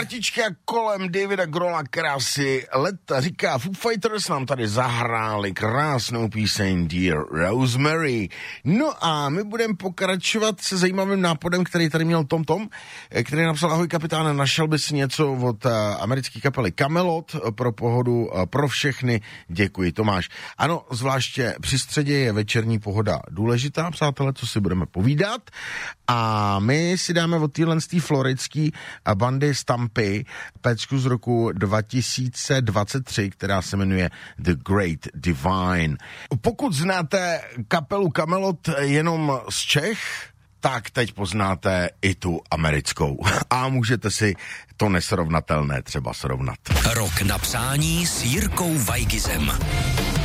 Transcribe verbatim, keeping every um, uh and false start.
Kartička kolem Davida Grohla, která si leta říká, Foo Fighters nám tady zahráli krásnou píseň Dear Rosemary. No a my budeme pokračovat se zajímavým nápadem, který tady měl Tom Tom, který napsal: ahoj kapitáne, našel by si něco od uh, americké kapely Kamelot pro pohodu uh, pro všechny. Děkuji, Tomáš. Ano, zvláště při středě je večerní pohoda důležitá, přátelé, co si budeme povídat. A my si dáme od téhle z té floridský bandy Stampy péčku z roku dva tisíce dvacet tři, která se jmenuje The Great Divine. Pokud znáte kapelu Kamelot jenom z Čech, tak teď poznáte i tu americkou. A můžete si to nesrovnatelné třeba srovnat. Rok na přání s Jirkou Weigizem.